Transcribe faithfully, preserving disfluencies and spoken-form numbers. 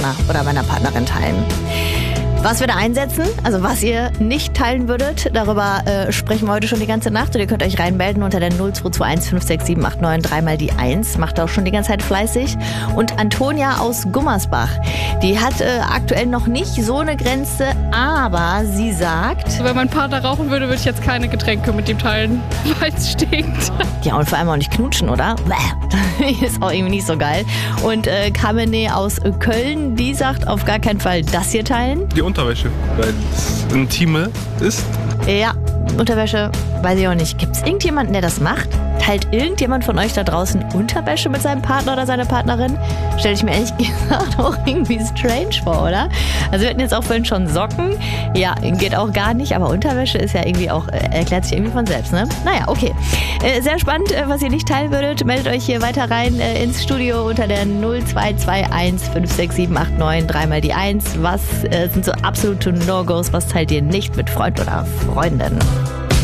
Partner oder meiner Partnerin teilen. Was wir da einsetzen, also was ihr nicht teilen würdet, darüber äh, sprechen wir heute schon die ganze Nacht. Und ihr könnt euch reinmelden unter der null zwei zwei eins fünf sechs sieben acht neun dreimal die eins. Macht auch schon die ganze Zeit fleißig. Und Antonia aus Gummersbach, die hat äh, aktuell noch nicht so eine Grenze, aber sie sagt... Wenn mein Partner rauchen würde, würde ich jetzt keine Getränke mit ihm teilen, weil es stinkt. Ja, und vor allem auch nicht knutschen, oder? Bäh. Ist auch irgendwie nicht so geil. Und äh, Kamene aus Köln, die sagt auf gar keinen Fall das hier teilen. Die Unterwäsche, weil es intime ist. Ja, Unterwäsche, weiß ich auch nicht. Gibt es irgendjemanden, der das macht? Teilt irgendjemand von euch da draußen Unterwäsche mit seinem Partner oder seiner Partnerin? Stelle ich mir ehrlich gesagt auch irgendwie strange vor, oder? Also wir hatten jetzt auch vorhin schon Socken. Ja, geht auch gar nicht, aber Unterwäsche ist ja irgendwie auch, äh, erklärt sich irgendwie von selbst, ne? Naja, okay. Äh, sehr spannend, äh, was ihr nicht teilen würdet. Meldet euch hier weiter rein äh, ins Studio unter der null zwei zwei eins fünf sechs sieben acht neun dreimal die eins. Was äh, sind so absolute No-Gos? Was teilt ihr nicht mit Freund oder Freundin?